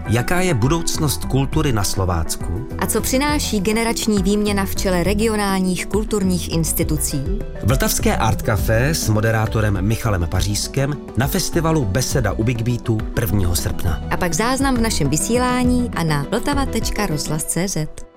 Jaká je budoucnost kultury na Slovácku? A co přináší generační výměna v čele regionálních kulturních institucí? Vltavské Art Café s moderátorem Michalem Pařískem na festivalu Beseda u Big Beatu 1. srpna. A pak záznam v našem vysílání a na vltava.rozhlas.cz.